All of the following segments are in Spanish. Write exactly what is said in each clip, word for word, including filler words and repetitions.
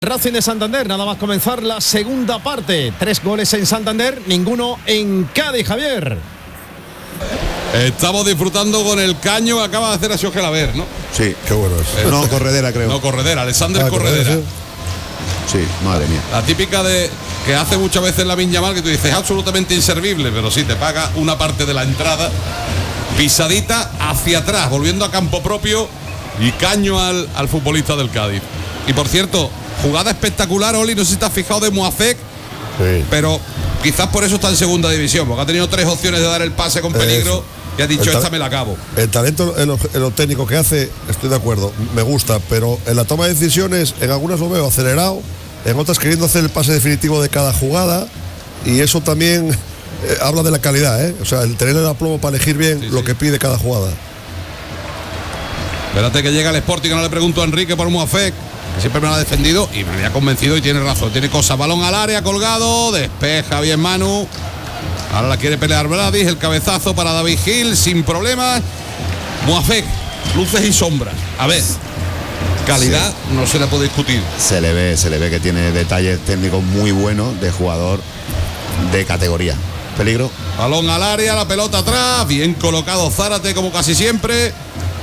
Racing de Santander, nada más comenzar la segunda parte. Tres goles en Santander, ninguno en Cádiz, Javier. Estamos disfrutando con el caño que acaba de hacer a Sergio Gelaber, ¿no? Sí, qué bueno es. No, Corredera, creo. No, Corredera, Alexander ah, Corredera. Corredera. Sí, madre mía. La típica de que hace muchas veces la Viña Mal, que tú dices es absolutamente inservible, pero sí te paga una parte de la entrada. Pisadita hacia atrás, volviendo a campo propio y caño al, al futbolista del Cádiz. Y por cierto, jugada espectacular, Oli, no sé si te has fijado, de Moafek, sí. Pero quizás por eso está en segunda división, porque ha tenido tres opciones de dar el pase con peligro. Eso. Y ha dicho, esta me la acabo. El talento en lo, en lo técnico que hace, estoy de acuerdo, me gusta, pero en la toma de decisiones, en algunas lo veo acelerado, en otras queriendo hacer el pase definitivo de cada jugada, y eso también eh, habla de la calidad, ¿eh? O sea, el tener el aplomo para elegir bien sí, lo sí. que pide cada jugada. Espérate que llega el Sporting, no le pregunto a Enrique por Moafek, que siempre me lo ha defendido y me había convencido y tiene razón, tiene cosas, balón al área, colgado, despeja bien Manu. Ahora la quiere pelear Bladis, el cabezazo para David Gil, sin problemas. Moafek, luces y sombras. A ver, calidad sí. No se la puede discutir. Se le ve, se le ve que tiene detalles técnicos muy buenos de jugador de categoría. Peligro. Balón al área, la pelota atrás, bien colocado Zárate como casi siempre.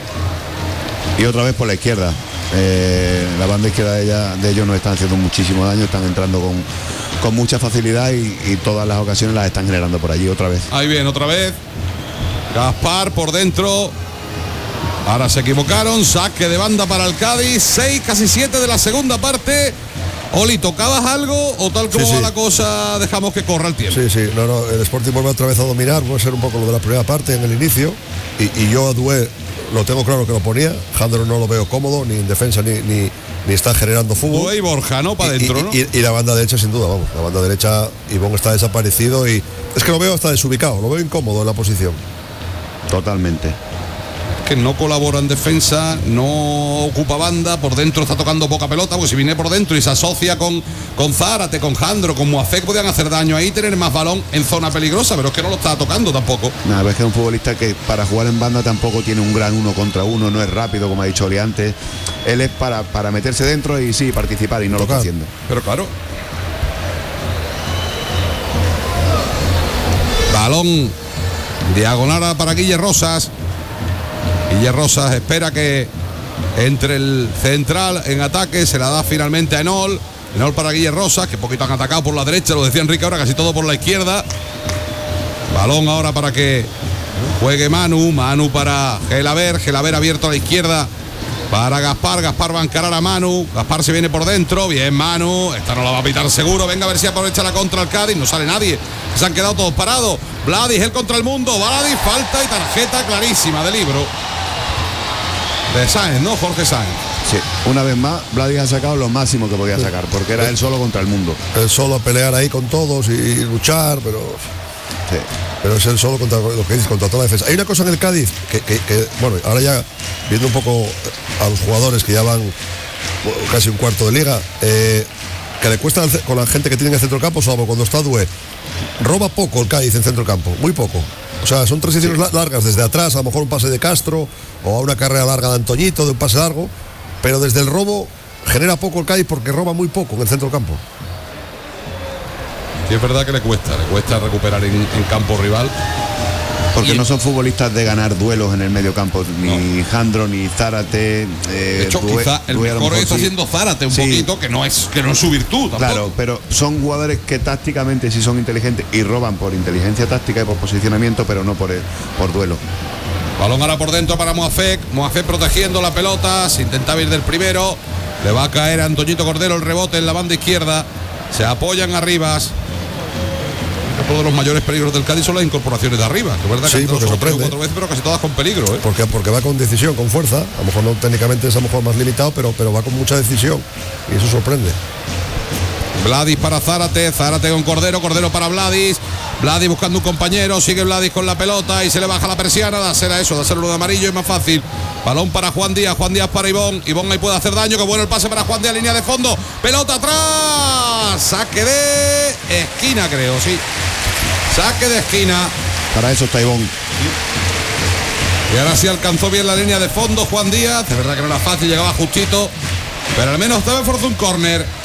Y otra vez por la izquierda. Eh, la banda izquierda de, ella, de ellos nos están haciendo muchísimo daño, están entrando con, con mucha facilidad y, y todas las ocasiones las están generando por allí otra vez. Ahí viene otra vez Gaspar por dentro. Ahora se equivocaron, saque de banda para el Cádiz, seis, casi siete de la segunda parte. Oli, ¿tocabas algo o tal como sí, sí. va la cosa dejamos que corra el tiempo? Sí, sí, no, no, el Sporting vuelve otra vez a dominar, puede ser un poco lo de la primera parte en el inicio y, y yo a Dué lo tengo claro que lo ponía. Jandro no lo veo cómodo, ni en defensa, ni, ni, ni está generando fútbol. Dué y Borja, ¿no? Para adentro, ¿no? Y, y, y la banda derecha, sin duda, vamos. La banda derecha, Ivón está desaparecido y es que lo veo hasta desubicado, lo veo incómodo en la posición. Totalmente. Que no colabora en defensa, no ocupa banda, por dentro está tocando poca pelota, porque si viene por dentro y se asocia con, con Zárate, con Jandro, con Moafek, podían hacer daño ahí, tener más balón en zona peligrosa, pero es que no lo está tocando tampoco. Nada, es que es un futbolista que para jugar en banda tampoco tiene un gran uno contra uno, no es rápido, como ha dicho Oli antes. Él es para, para meterse dentro y sí, participar, y no Tocar. Lo está haciendo. Pero claro. Balón diagonal para Guille Rosas. Guille Rosas espera que entre el central en ataque, se la da finalmente a Enol. Enol para Guille Rosas, que poquito han atacado por la derecha, lo decía Enrique ahora, casi todo por la izquierda. Balón ahora para que juegue Manu, Manu para Gelaber, Gelaber abierto a la izquierda para Gaspar, Gaspar va a encarar a Manu, Gaspar se viene por dentro, bien Manu, esta no la va a pitar seguro, venga a ver si aprovecha la contra el Cádiz, no sale nadie, se han quedado todos parados. Bladis, él contra el mundo, Bladis, falta y tarjeta clarísima de libro de Sáenz, ¿no? Jorge Sáenz. Sí, una vez más, Bladis ha sacado lo máximo que podía sacar, porque era él solo contra el mundo. Él solo a pelear ahí con todos y, y luchar, pero sí. Pero es él solo contra lo que dices, contra toda la defensa. Hay una cosa en el Cádiz que, que, que, bueno, ahora ya viendo un poco a los jugadores que ya van casi un cuarto de liga, eh, que le cuesta con la gente que tiene en el centro campo, salvo cuando está Dué. Roba poco el Cádiz en centro campo, muy poco. O sea, son transiciones sí. largas desde atrás, a lo mejor un pase de Castro o a una carrera larga de Antoñito, de un pase largo, pero desde el robo genera poco el Cádiz porque roba muy poco en el centro campo. Sí, es verdad que le cuesta, le cuesta recuperar en, en campo rival. Porque y no son futbolistas de ganar duelos en el medio campo, ni no. Jandro, ni Zárate. Eh, de hecho, Dué, quizá el Dué mejor lo está sí. siendo Zárate un sí. poquito, que no es que no es su virtud tampoco. Claro, pero son jugadores que tácticamente sí son inteligentes y roban por inteligencia táctica y por posicionamiento, pero no por, el, por duelo. Balón ahora por dentro para Moafek, Moafek protegiendo la pelota, se intentaba ir del primero, le va a caer a Antoñito Cordero el rebote en la banda izquierda, se apoyan arribas. Uno de los mayores peligros del Cádiz son las incorporaciones de arriba, que es verdad que sí, porque sorprende cuatro veces, pero casi todas con peligro, ¿eh? Porque, porque va con decisión, con fuerza. A lo mejor no técnicamente es a lo mejor más limitado, pero, pero va con mucha decisión y eso sorprende. Bladis para Zárate, Zárate con Cordero, Cordero para Bladis, Bladis buscando un compañero, sigue Bladis con la pelota y se le baja la persiana, dársela a eso, dárselo de amarillo es más fácil. Balón para Juan Díaz, Juan Díaz para Ivón, Ivón ahí puede hacer daño, que bueno el pase para Juan Díaz, línea de fondo, pelota atrás, saque de esquina creo, sí. Saque de esquina. Para eso está Ivón. Y ahora sí alcanzó bien la línea de fondo Juan Díaz. De verdad que no era fácil, llegaba justito. Pero al menos estaba forzó un córner.